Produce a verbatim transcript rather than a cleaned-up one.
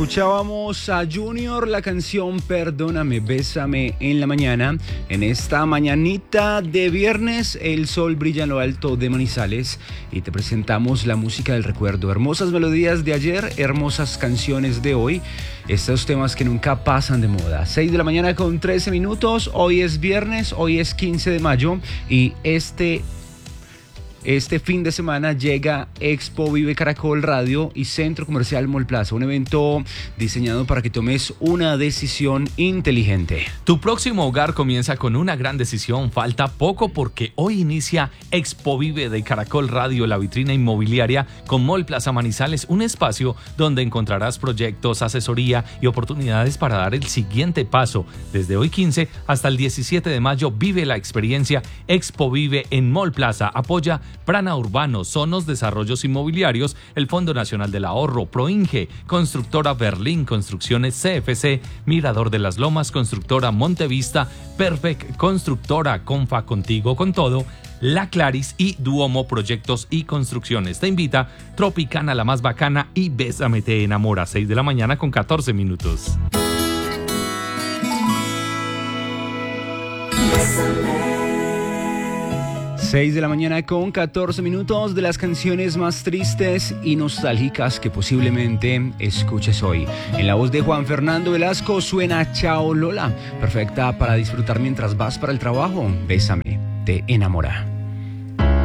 Escuchábamos a Junior, la canción Perdóname, Bésame en la mañana. En esta mañanita de viernes, el sol brilla en lo alto de Manizales y te presentamos la música del recuerdo. Hermosas melodías de ayer, hermosas canciones de hoy. Estos temas que nunca pasan de moda. seis de la mañana con trece minutos. Hoy es viernes, hoy es quince de mayo y este... Este fin de semana llega Expo Vive Caracol Radio y Centro Comercial Mall Plaza, un evento diseñado para que tomes una decisión inteligente. Tu próximo hogar comienza con una gran decisión. Falta poco porque hoy inicia Expo Vive de Caracol Radio, la vitrina inmobiliaria con Mall Plaza Manizales, un espacio donde encontrarás proyectos, asesoría y oportunidades para dar el siguiente paso. Desde hoy quince hasta el diecisiete de mayo vive la experiencia Expo Vive en Mall Plaza. Apoya Prana Urbano, Sonos Desarrollos Inmobiliarios, el Fondo Nacional del Ahorro, Proinge, Constructora Berlín, Construcciones C F C, Mirador de las Lomas, Constructora Montevista, Perfect, Constructora Confa Contigo con Todo, La Claris y Duomo Proyectos y Construcciones. Te invita Tropicana, la más bacana y Bésame te enamora. seis de la mañana con catorce minutos. seis de la mañana con catorce minutos de las canciones más tristes y nostálgicas que posiblemente escuches hoy. En la voz de Juan Fernando Velasco suena Chao Lola, perfecta para disfrutar mientras vas para el trabajo. Bésame, te enamora.